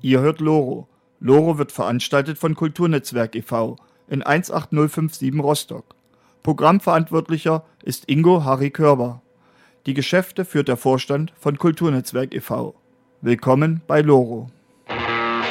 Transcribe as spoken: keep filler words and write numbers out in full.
Ihr hört Loro. Loro wird veranstaltet von Kulturnetzwerk e V in eins acht null fünf sieben Rostock. Programmverantwortlicher ist Ingo Harry Körber. Die Geschäfte führt der Vorstand von Kulturnetzwerk e V Willkommen bei Loro.